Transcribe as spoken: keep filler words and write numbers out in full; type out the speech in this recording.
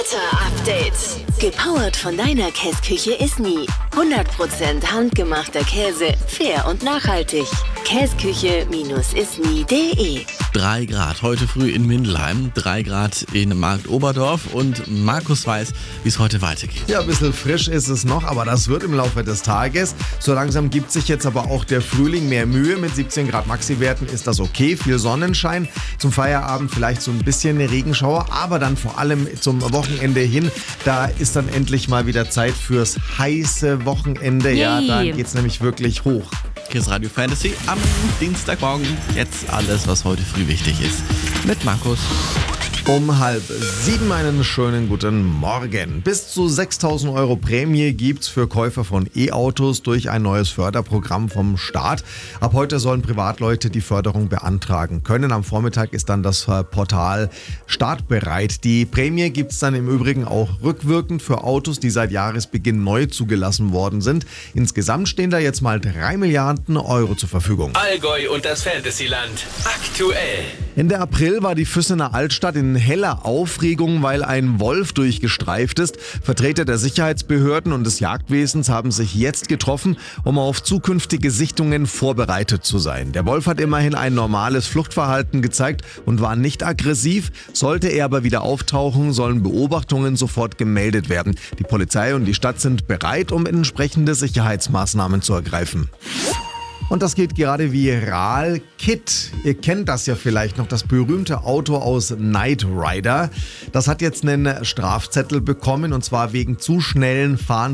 Update. Gepowert von deiner Käsküche Isny. hundert Prozent handgemachter Käse, fair und nachhaltig. Käsküche Isny punkt de. Drei Grad heute früh in Mindelheim, drei Grad in Marktoberdorf und Markus weiß, wie es heute weitergeht. Ja, ein bisschen frisch ist es noch, aber das wird im Laufe des Tages. So langsam gibt sich jetzt aber auch der Frühling mehr Mühe. Mit siebzehn Grad Maxi-Werten ist das okay, viel Sonnenschein. Zum Feierabend vielleicht so ein bisschen eine Regenschauer, aber dann vor allem zum Wochenende hin, da ist dann endlich mal wieder Zeit fürs heiße Wochenende. Ja, Yay. da geht's nämlich wirklich hoch. Kiss Radio Fantasy am Dienstagmorgen. Jetzt alles, was heute früh wichtig ist. Mit Markus. Um halb sieben einen schönen guten Morgen. Bis zu sechstausend Euro Prämie gibt's für Käufer von E-Autos durch ein neues Förderprogramm vom Staat. Ab heute sollen Privatleute die Förderung beantragen können. Am Vormittag ist dann das Portal startbereit. Die Prämie gibt's dann im Übrigen auch rückwirkend für Autos, die seit Jahresbeginn neu zugelassen worden sind. Insgesamt stehen da jetzt mal drei Milliarden Euro zur Verfügung. Allgäu und das Fantasyland. Aktuell. Ende April war die Füssener Altstadt in heller Aufregung, weil ein Wolf durchgestreift ist. Vertreter der Sicherheitsbehörden und des Jagdwesens haben sich jetzt getroffen, um auf zukünftige Sichtungen vorbereitet zu sein. Der Wolf hat immerhin ein normales Fluchtverhalten gezeigt und war nicht aggressiv. Sollte er aber wieder auftauchen, sollen Beobachtungen sofort gemeldet werden. Die Polizei und die Stadt sind bereit, um entsprechende Sicherheitsmaßnahmen zu ergreifen. Und das geht gerade viral. Kit, ihr kennt das ja vielleicht noch, das berühmte Auto aus Knight Rider. Das hat jetzt einen Strafzettel bekommen und zwar wegen zu schnellen Fahren